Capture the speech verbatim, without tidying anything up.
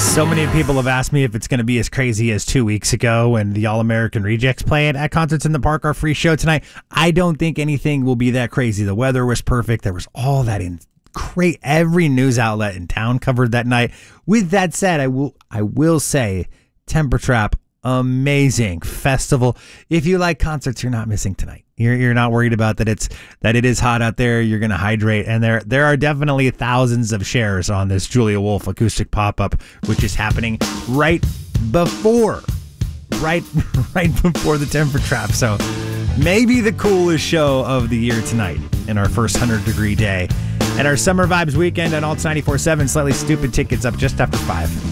So many people have asked me if it's going to be as crazy as two weeks ago when the All-American Rejects played at Concerts in the Park, our free show tonight. I don't think anything will be that crazy. The weather was perfect. There was all that in great. Every news outlet in town covered that night. With that said, I will I will say Temper Trap, amazing festival. If you like concerts, you're not missing tonight. You're you're not worried about that it's that it is hot out there. You're going to hydrate, and there there are definitely thousands of shares on this Julia Wolf acoustic pop-up, which is happening right before right right before the Temper Trap. So maybe the coolest show of the year tonight in our first one hundred degree day. And our Summer Vibes weekend on Alt ninety-four point seven, Slightly Stoopid tickets up just after five.